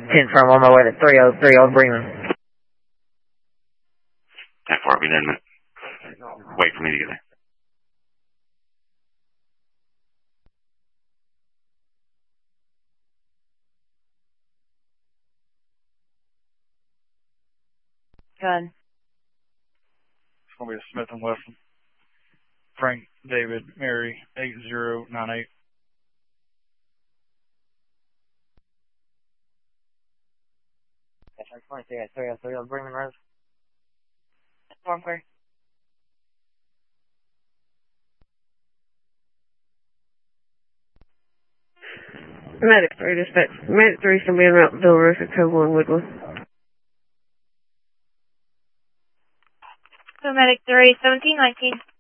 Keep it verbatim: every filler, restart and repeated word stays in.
ten firm on my way to three oh three Old Bremen. That far, be there in a minute. Wait for me to get there. Good. It's going to be a Smith and Wesson. Frank David Mary eight zero nine eight. three oh three Old Bremen Road. One clear. Medic three, dispatch. Medic three is going to be en route to Villa Rosa, code one, Woodland. So Medic three, seventeen nineteen.